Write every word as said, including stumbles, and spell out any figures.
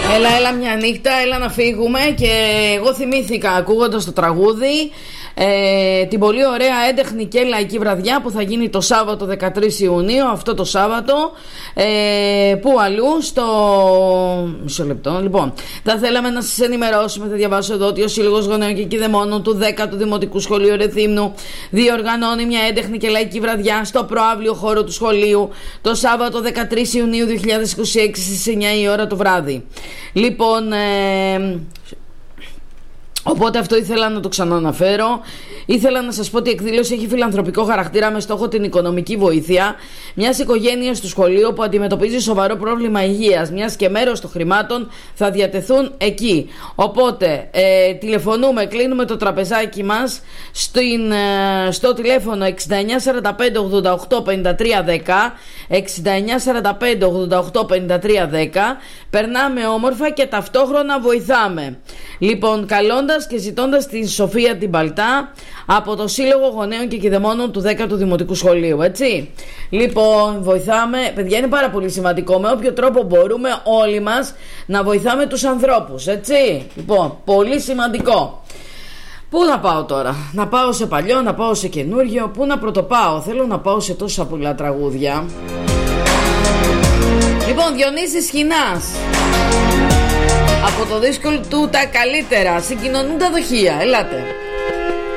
Έλα, έλα μια νύχτα, έλα να φύγουμε. Και εγώ θυμήθηκα ακούγοντας το τραγούδι ε, την πολύ ωραία έντεχνη και λαϊκή βραδιά που θα γίνει το Σάββατο δεκατρείς Ιουνίου, αυτό το Σάββατο. Ε, που αλλού στο... Μισό λεπτό. Λοιπόν, θα θέλαμε να σας ενημερώσουμε, θα διαβάσω εδώ, ότι ο Σύλλογος Γονέων και Κηδεμόνων του δέκατου Δημοτικού Σχολείου Ρεθύμνου διοργανώνει μια έντεχνη και λαϊκή βραδιά στο προαύλιο χώρο του σχολείου το Σάββατο δεκατρείς Ιουνίου δύο χιλιάδες είκοσι έξι στις εννιά η ώρα το βράδυ. Λοιπόν, ε, οπότε αυτό ήθελα να το ξαναναφέρω. Ήθελα να σας πω ότι η εκδήλωση έχει φιλανθρωπικό χαρακτήρα με στόχο την οικονομική βοήθεια μιας οικογένειας του σχολείου που αντιμετωπίζει σοβαρό πρόβλημα υγείας, μιας και μέρος των χρημάτων θα διατεθούν εκεί. Οπότε ε, τηλεφωνούμε, κλείνουμε το τραπεζάκι μας στην, ε, στο τηλέφωνο εξήντα εννιά σαράντα πέντε ογδόντα οκτώ πενήντα τρία δέκα, εξήντα εννιά σαράντα πέντε ογδόντα οκτώ πενήντα τρία δέκα. Περνάμε όμορφα και ταυτόχρονα βοηθάμε. Λοιπόν, καλώντας και ζητώντας την Σοφία την Παλτά από το Σύλλογο Γονέων και Κηδεμόνων του δέκατου Δημοτικού Σχολείου, έτσι. Λοιπόν, βοηθάμε, παιδιά, είναι πάρα πολύ σημαντικό, με όποιο τρόπο μπορούμε όλοι μας να βοηθάμε τους ανθρώπους, έτσι. Λοιπόν, πολύ σημαντικό. Πού να πάω τώρα? Να πάω σε παλιό, να πάω σε καινούργιο? Πού να πρωτοπάω? Θέλω να πάω σε τόσα πολλά τραγούδια. Λοιπόν, Διονύσης Σχοινάς, από το δίσκο του Τα Καλύτερα, συγκοινωνούν τα δοχεία. Ελάτε.